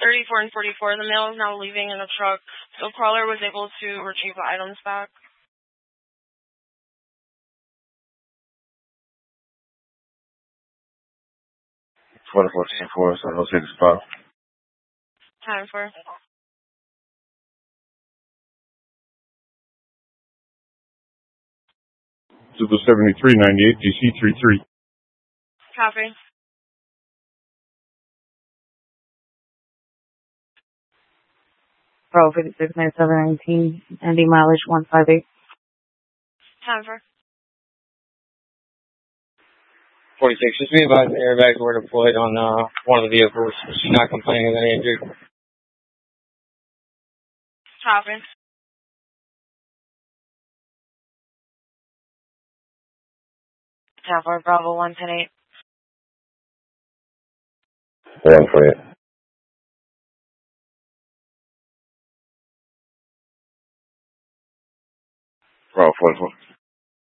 34 and 44. The mail is now leaving in a truck. The crawler was able to retrieve the items back. 24-4, so I'll take the spot. Time for. Super 7398, DC 33. Copy. Pro 569719, ending mileage 158. Time for. 46, just be advised the airbags were deployed on one of the vehicles. She's not complaining of any injury. Copy. Tower Bravo 110-8. 148. Bravo 44.